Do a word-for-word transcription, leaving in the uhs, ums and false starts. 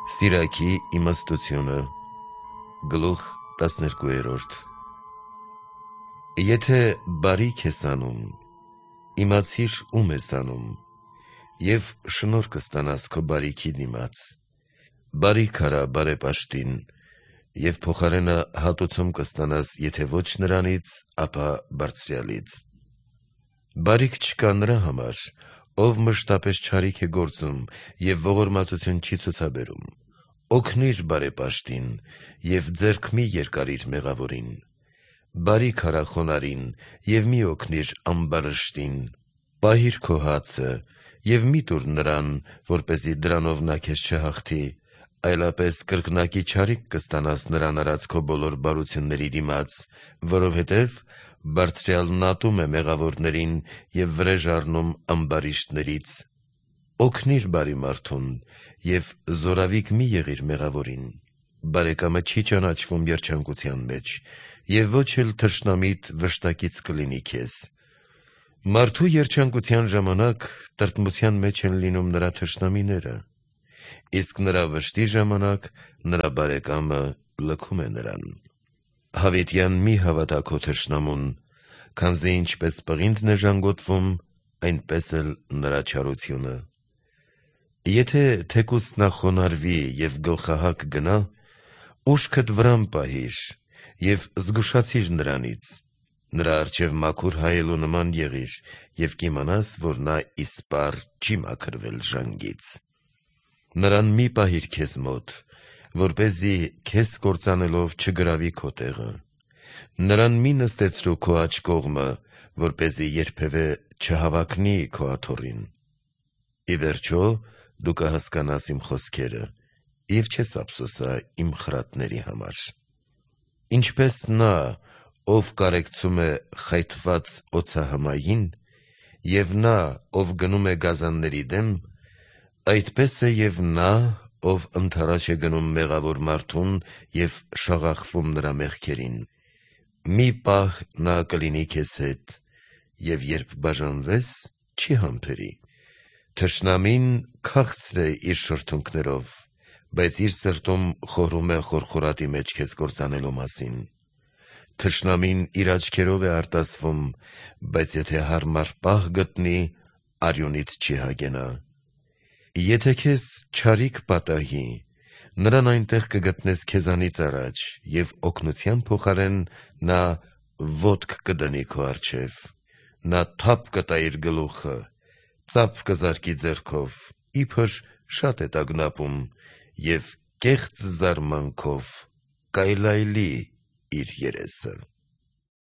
Սիրակի իմաստությունը գլուխ տասներկուերորդ Եթե բարիք ես անում, իմացիր ում ես անում, և շնորհ կստանաս քո բարիքի դիմաց, բարիք արա բարեպաշտին, և փոխարենը հատուցում կստանաս, եթե ոչ նրանից, ապա Բարձրյալից: Բարիք չկա նրա համար, ով մշտապես չարիք է գործում և ողորմածություն չի ցուցաբերում: Օգնիր բարեպաշտին և ձեռք մի երկարիր մեղավորին: Բարիք արա խոնարհին և մի օգնիր ամբարշտին: Պահիր քո հացը և մի տուր նրան, որպեսզի դրանով նա քեզ չհաղթի, այլապես կրկնակի չարիք կստանաս նրան արած քո բոլոր բարությունների դիմաց, որովհետև Բարձրյալն ատում է մեղավորներին և վրեժ առնում ամբարիշտներից: Օգնիր բարի մարդուն և զորավիք մի եղիր մեղավորին: Բարեկամը չի ճանաչվում երջանկության մեջ, և ոչ էլ թշնամիտ վշտակից կլինի քեզ: Մարդու երջանկության ժամանակ տրտմության մեջ են լինում նրա թշնամիները, իսկ նրա վշտի ժամանակ նրա բարեկամը լքում է նրան: Հավիտյան մի հավատա քո թշնամուն, քանզի ինչպես պղինձն է ժանգոտվում, այնպես էլ նրա չարությունը: Եթե թեկուզ նա խոնարհվի և գլխահակ գնա, ուշքդ վրան պահիր և զգուշացիր նրանից: Նրա առջև մաքուր հայելու նման եղիր և կիմանաս, որ նա իսպառ չի մաքրվել ժանգից: Նրան մի պահիր քեզ մոտ, որպեսզի քեզ կործանելով չգրավի քո տեղը: Նրան մի նստեցրու քո աջ կողմը, որպեսզի երբևէ չհավակնի քո աթոռին: Ի վերջո, դու կհասկանաս իմ խոսքերը և չես ափսոսա իմ խրատների համար: Ինչպես նա, ով կարեկցում է խայթված օձահմային, և նա, ով գնում է գազանների դեմ, այդպես է և նա, ով ընդառաջ է գնում մեղավոր մարդուն և շաղախվում նրա մեղքերին: Մի պահ նա կլինի քեզ հետ և երբ բաժանվես, չի համբերի: Թշնամին քաղցր է իր շրթունքներով, բայց իր սրտում խորհում է խորխորատի մեջ քեզ կործանելու մասին: Թշնամին իր աչքերով է արտասվում, բայց եթե հարմար պահ գտնի, արյունից չի հագենա: Եթե քեզ չարիք պատահի, նրան այնտեղ կգտնես քեզանից առաջ և օգնության փոխարեն նա ոտք կդնի քո առջև: Նա թափ կտա իր գլուխը, ծափ կզարկի ձեռքով, իբր շատ է տագնապում և կեղծ զարմանքով կայլայլի իր երեսը: